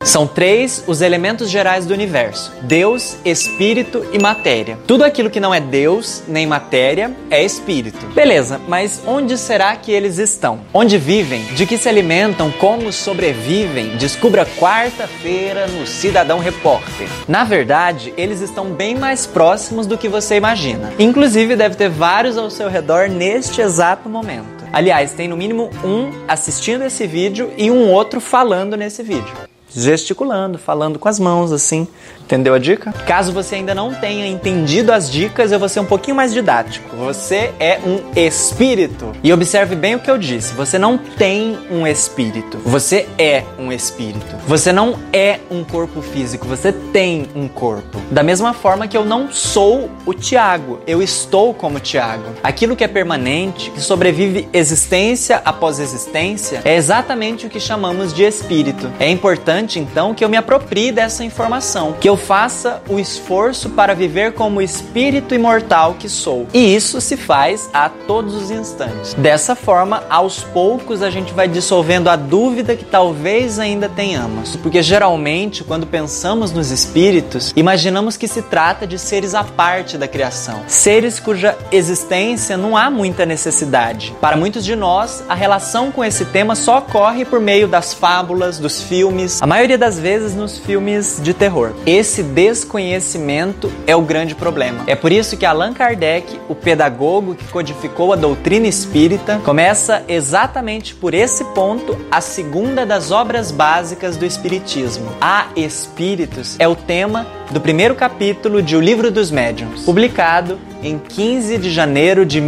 São 3 os elementos gerais do universo: Deus, Espírito e matéria. Tudo aquilo que não é Deus nem matéria é Espírito. Beleza, mas onde será que eles estão? Onde vivem? De que se alimentam? Como sobrevivem? Descubra quarta-feira no Cidadão Repórter. Na verdade, eles estão bem mais próximos do que você imagina. Inclusive, deve ter vários ao seu redor neste exato momento. Aliás, tem no mínimo um assistindo esse vídeo e um outro falando nesse vídeo. Gesticulando, falando com as mãos, assim. Entendeu a dica? Caso você ainda não tenha entendido as dicas, eu vou ser um pouquinho mais didático. Você é um espírito. E observe bem o que eu disse. Você não tem um espírito. Você é um espírito. Você não é um corpo físico. Você tem um corpo. Da mesma forma que eu não sou o Tiago. Eu estou como Tiago. Aquilo que é permanente, que sobrevive existência após existência, é exatamente o que chamamos de espírito. É importante, então, que eu me aproprie dessa informação. Que eu faça o esforço para viver como o espírito imortal que sou. E isso se faz a todos os instantes. Dessa forma, aos poucos a gente vai dissolvendo a dúvida que talvez ainda tenhamos. Porque geralmente, quando pensamos nos espíritos, imaginamos que se trata de seres à parte da criação. Seres cuja existência não há muita necessidade. Para muitos de nós, a relação com esse tema só ocorre por meio das fábulas, dos filmes, a maioria das vezes nos filmes de terror. Esse desconhecimento é o grande problema. É por isso que Allan Kardec, o pedagogo que codificou a doutrina espírita, começa exatamente por esse ponto a segunda das obras básicas do espiritismo. Há espíritos é o tema do primeiro capítulo de O Livro dos Médiuns, publicado em 15 de janeiro de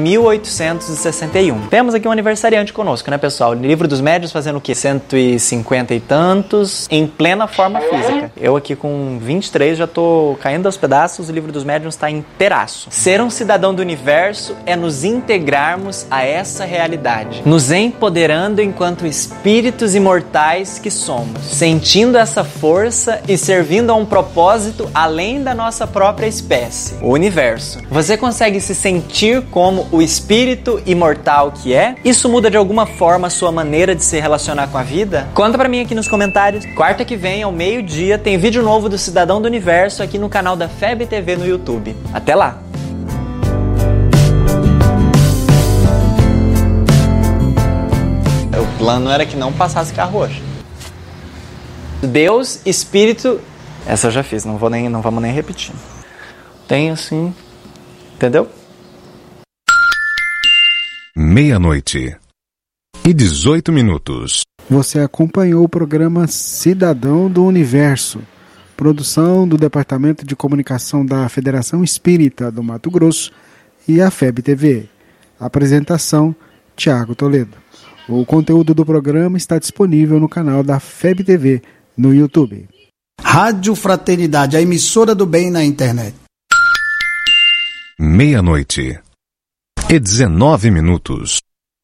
1861. Temos aqui um aniversariante conosco, né, pessoal? O Livro dos Médiuns fazendo o quê? 150 e tantos, em plena forma física. Eu aqui com 23 já tô caindo aos pedaços, o Livro dos Médiuns está inteiraço. Ser um cidadão do universo é nos integrarmos a essa realidade, nos empoderando enquanto espíritos imortais que somos, sentindo essa força e servindo a um propósito além da nossa própria espécie, o universo. Você consegue se sentir como o espírito imortal que é? Isso muda de alguma forma a sua maneira de se relacionar com a vida? Conta pra mim aqui nos comentários. Quarta que vem, ao meio-dia, tem vídeo novo do Cidadão do Universo aqui no canal da FEB TV no YouTube. Até lá! O plano era que não passasse carro hoje. Deus, Espírito... Essa eu já fiz, não vamos nem repetir. Tem assim... Entendeu? 00:18. Você acompanhou o programa Cidadão do Universo, produção do Departamento de Comunicação da Federação Espírita do Mato Grosso e a FEB TV. Apresentação, Tiago Toledo. O conteúdo do programa está disponível no canal da FEB TV no YouTube. Rádio Fraternidade, a emissora do bem na internet. 00:19.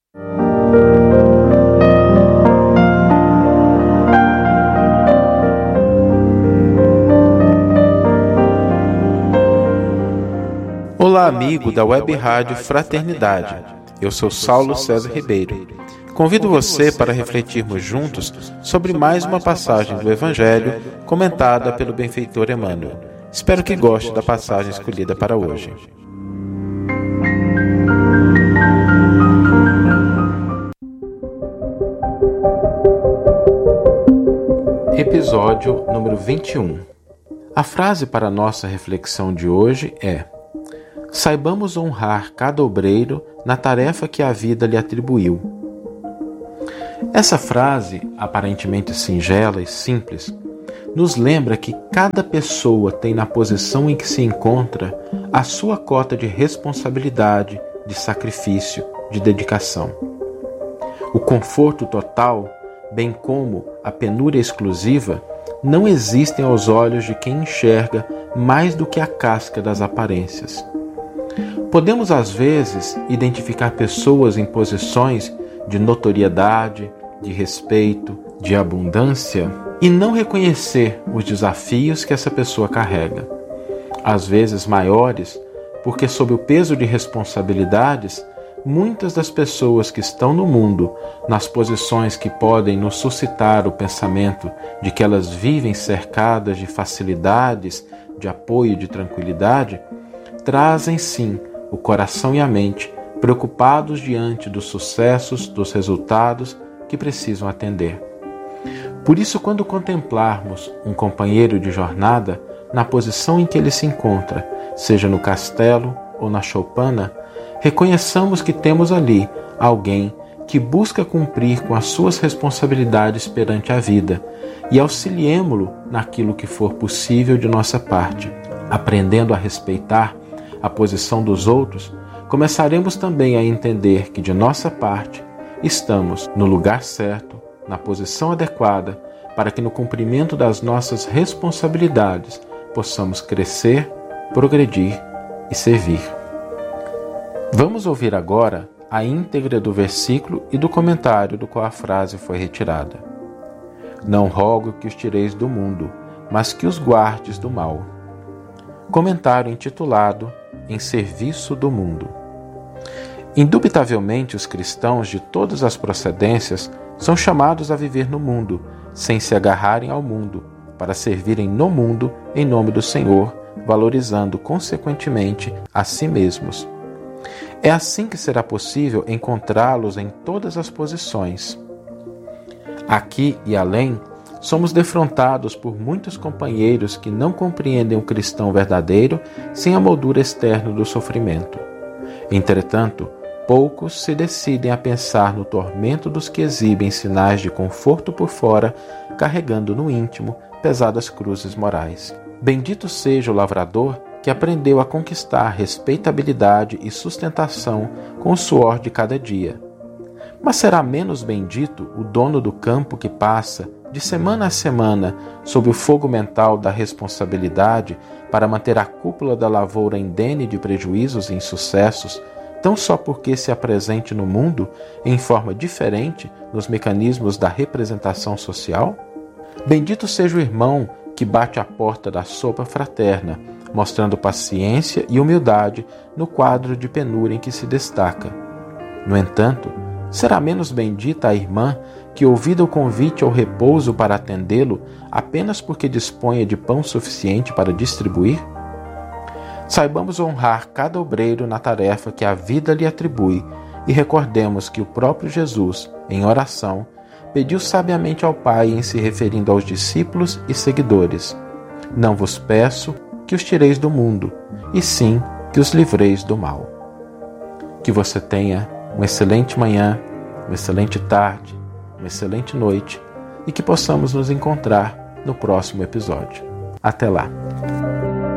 Olá, amigo da Web Rádio Fraternidade. Eu sou Saulo César Ribeiro. Convido você para refletirmos juntos sobre mais uma passagem do Evangelho comentada pelo benfeitor Emmanuel. Espero que goste da passagem escolhida para hoje. Episódio número 21. A frase para a nossa reflexão de hoje é: saibamos honrar cada obreiro na tarefa que a vida lhe atribuiu. Essa frase, aparentemente singela e simples, nos lembra que cada pessoa tem na posição em que se encontra a sua cota de responsabilidade, de sacrifício, de dedicação. O conforto total, bem como a penúria exclusiva, não existem aos olhos de quem enxerga mais do que a casca das aparências. Podemos, às vezes, identificar pessoas em posições de notoriedade, de respeito, de abundância, e não reconhecer os desafios que essa pessoa carrega, às vezes maiores, porque sob o peso de responsabilidades muitas das pessoas que estão no mundo, nas posições que podem nos suscitar o pensamento de que elas vivem cercadas de facilidades, de apoio e de tranquilidade, trazem sim o coração e a mente preocupados diante dos sucessos, dos resultados que precisam atender. Por isso, quando contemplarmos um companheiro de jornada na posição em que ele se encontra, seja no castelo ou na choupana, reconheçamos que temos ali alguém que busca cumprir com as suas responsabilidades perante a vida e auxiliemo-lo naquilo que for possível de nossa parte. Aprendendo a respeitar a posição dos outros, começaremos também a entender que de nossa parte estamos no lugar certo, na posição adequada, para que no cumprimento das nossas responsabilidades possamos crescer, progredir e servir. Vamos ouvir agora a íntegra do versículo e do comentário do qual a frase foi retirada. Não rogo que os tireis do mundo, mas que os guardes do mal. Comentário intitulado Em Serviço do Mundo. Indubitavelmente, os cristãos de todas as procedências são chamados a viver no mundo, sem se agarrarem ao mundo, para servirem no mundo em nome do Senhor, valorizando consequentemente a si mesmos. É assim que será possível encontrá-los em todas as posições. Aqui e além, somos defrontados por muitos companheiros que não compreendem o cristão verdadeiro sem a moldura externa do sofrimento. Entretanto, poucos se decidem a pensar no tormento dos que exibem sinais de conforto por fora, carregando no íntimo pesadas cruzes morais. Bendito seja o lavrador que aprendeu a conquistar respeitabilidade e sustentação com o suor de cada dia. Mas será menos bendito o dono do campo que passa, de semana a semana, sob o fogo mental da responsabilidade para manter a cúpula da lavoura indene de prejuízos e insucessos, tão só porque se apresente no mundo em forma diferente nos mecanismos da representação social? Bendito seja o irmão que bate à porta da sopa fraterna, mostrando paciência e humildade no quadro de penúria em que se destaca. No entanto, será menos bendita a irmã que, ouvido o convite ao repouso para atendê-lo, apenas porque disponha de pão suficiente para distribuir? Saibamos honrar cada obreiro na tarefa que a vida lhe atribui e recordemos que o próprio Jesus, em oração, pediu sabiamente ao Pai em se referindo aos discípulos e seguidores: Não vos peço que os tireis do mundo, e sim que os livreis do mal. Que você tenha uma excelente manhã, uma excelente tarde, uma excelente noite e que possamos nos encontrar no próximo episódio. Até lá!